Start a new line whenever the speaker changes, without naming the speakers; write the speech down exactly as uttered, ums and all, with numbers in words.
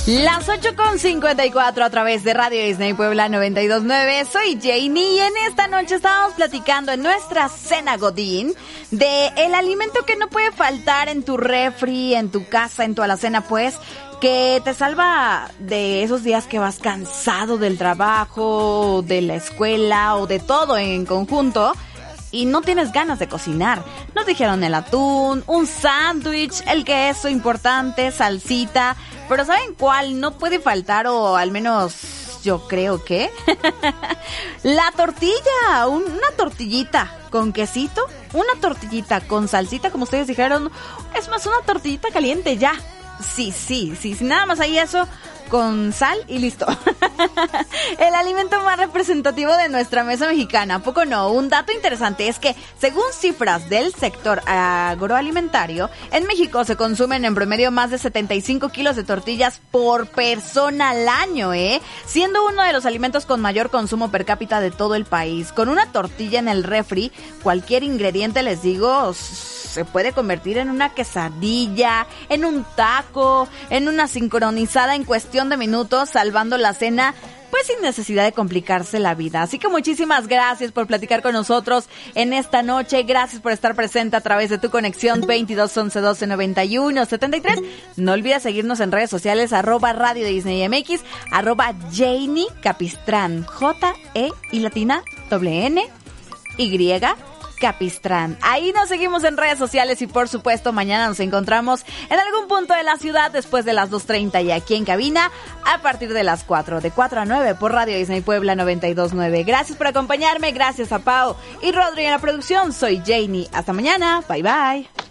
Las ocho con cincuenta y cuatro a través de Radio Disney Puebla noventa y dos punto nueve. Soy Janie y en esta noche estábamos platicando en nuestra cena Godín de el alimento que no puede faltar en tu refri, en tu casa, en tu alacena, pues, que te salva de esos días que vas cansado del trabajo, de la escuela o de todo en conjunto y no tienes ganas de cocinar. Nos dijeron el atún, un sándwich, el queso importante, salsita, pero ¿saben cuál no puede faltar? O al menos yo creo que la tortilla, un, una tortillita con quesito, una tortillita con salsita, como ustedes dijeron, es más, una tortillita caliente ya. Sí, sí, sí, sí, nada más ahí eso con sal y listo. El alimento más representativo de nuestra mesa mexicana, ¿a poco no? Un dato interesante es que, según cifras del sector agroalimentario, en México se consumen en promedio más de setenta y cinco kilos de tortillas por persona al año, ¿eh? Siendo uno de los alimentos con mayor consumo per cápita de todo el país. Con una tortilla en el refri, cualquier ingrediente, les digo, se puede convertir en una quesadilla, en un taco, en una sincronizada en cuestión de minutos, salvando la cena, pues sin necesidad de complicarse la vida. Así que muchísimas gracias por platicar con nosotros en esta noche. Gracias por estar presente a través de tu conexión veintidós once doce noventa y uno setenta y tres. No olvides seguirnos en redes sociales, arroba Radio Disney M X, arroba Janie Capistrán, J E y latina doble N Y Capistrán. Ahí nos seguimos en redes sociales y por supuesto mañana nos encontramos en algún punto de la ciudad después de las dos treinta y aquí en cabina a partir de las cuatro, de cuatro a nueve por Radio Disney Puebla noventa y dos punto nueve. Gracias por acompañarme, gracias a Pau y Rodri en la producción. Soy Janie. Hasta mañana. Bye bye.